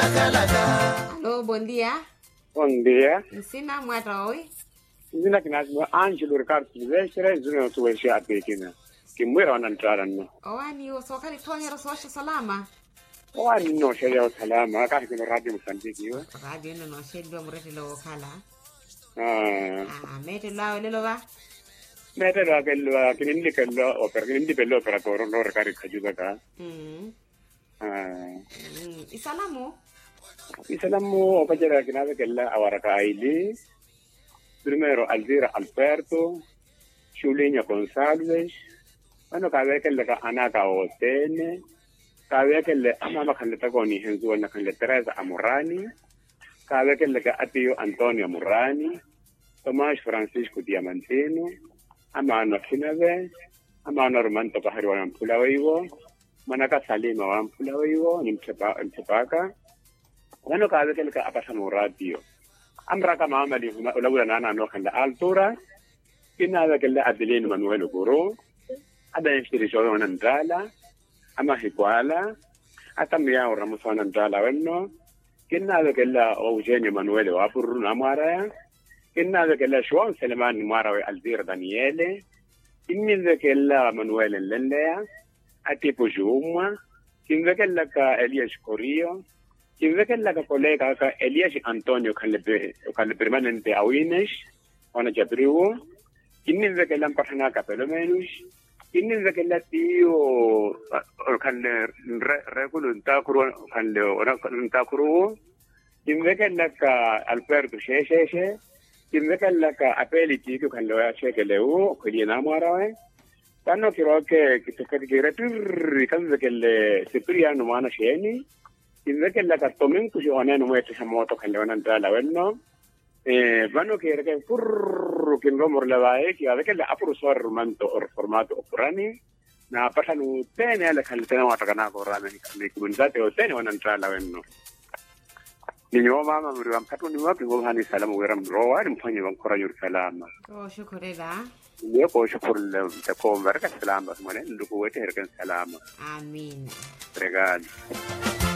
Alô, bom dia. Bom dia. Ensina mwata hoy. Zina kinazima Angelo Ricardo Silvestre, zina tuwesha apekina. Kimwera wanantrara no. Owani usokali tonyero sosha salama. Wani no sheria salama, akati kino radio Mozambique yo. Radio no shedwa murete lo kala. Mete lao lelo ba. Mete la kello kinindi kello kinindi operatore no Ricardo kajuga ka. Isalamu opajera kinabe kella awaraka aili. Primero Alvira Alberto, Chuliña González, bueno, cabe que le anaka Otene, cabe que le amama canleta con Henzuana con Teresa Amurrani, cabe que le atio Antonio Amurrani, Tomás Francisco Diamantino, amano Kinave, amano Romanto Pajaruan Pulavivo, Manaka Salima Pulavivo, en Chepaca, bueno, cabe que le apasamos radio. Amra kama amali ulawula nana no kan la altura kina da kala Adelino Manuel Goro ada inspiration wanandala ama hikwala atamia Ramos wanandala wenno kina da kala Eugenio Manuel Wapuru namara kina da kala Juan Seleman Mara Aldir Daniele kina da kala Manuel Lendea atipo Juma kina da kala Elias Corio Kive la colega ka Elias Antonio kan le permanente awines ona jabriwo kinni ve la persona ka pelo menos kinni ve la tio kan regulo ntakuru kan le ora ntakuru kinni ve la ka Alberto Sheshe kinni ve la ka apeliti kan le shekelewo ko di namarawe tanno kiro ke ke retur kan ve le Cipriano mana sheni Invece la cartomen que yo no me esa moto que le van a entrar a la verno bueno que que no mor la va que a ver que la aprosor manto o formato orani na pasa no tene la que tenemos a ganar corrame ni comunidad o tene van a entrar a la verno ni yo mama me van a ni que vos han salam weram roa ni fanyi van corayur salam shukreda yo ko shukr le ko barka salam bas mane nduko wete herkan salam amin obrigado